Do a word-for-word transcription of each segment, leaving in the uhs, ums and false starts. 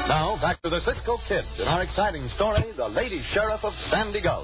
Now, back to the Cisco Kid in our exciting story, The Lady Sheriff of Sandy Gulch.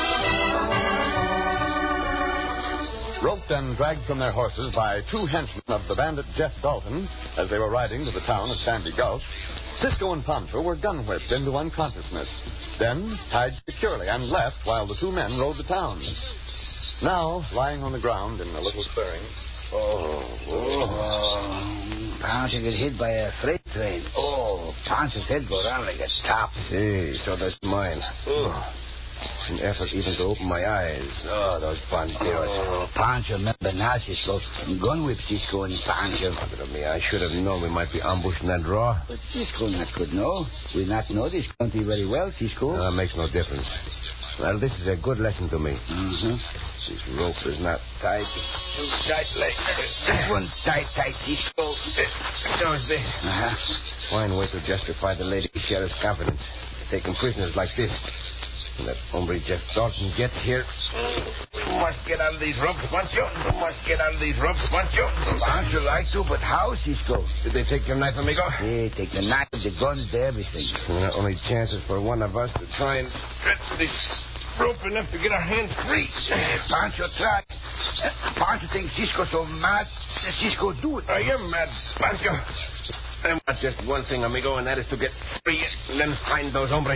Roped and dragged from their horses by two henchmen of the bandit Jeff Dalton as they were riding to the town of Sandy Gulch, Cisco and Pancho were gun-whipped into unconsciousness, then tied securely and left while the two men rode to town. Now, lying on the ground in a little clearing... Oh, oh. Pancho get hit by a freight train. Oh, Pancho's head go around like a top. Hey, so that's mine. Oh. It's an effort even to open my eyes. Oh, those bandidos. Oh, Pancho, remember now, Cisco. Gun whip Cisco and Pancho. Look at me. I should have known we might be ambushed in that draw. But Cisco not could know. We not know this country very well, Cisco. No, that makes no difference. Well, this is a good lesson to me. Mm-hmm. This rope is not tight. Too tight, like this one tight, tight, Cisco. So is this. Uh-huh. Fine way to justify the lady sheriff's confidence. Taking prisoners like this. When that hombre Jeff Dalton gets here, we must get out of these ropes, Pancho. We must get out of these ropes, Pancho. Pancho like to, but how, Cisco? Did they take your knife, amigo? Yeah, take the knife, the guns, the everything. There are only chances for one of us to try and stretch this rope enough to get our hands free. Pancho try. Pancho thinks Cisco so mad that Cisco do it. I am mad, Pancho. I want just one thing, amigo, and that is to get free and then find those hombres.